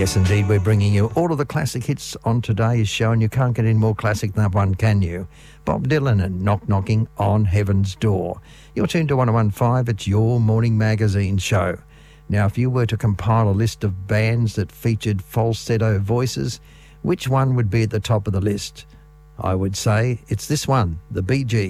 Yes, indeed, we're bringing you all of the classic hits on today's show, and you can't get any more classic than that one, can you? Bob Dylan and Knock Knocking on Heaven's Door. You're tuned to 101.5. It's your morning magazine show. Now, if you were to compile a list of bands that featured falsetto voices, which one would be at the top of the list? I would say it's this one, the Bee Gees.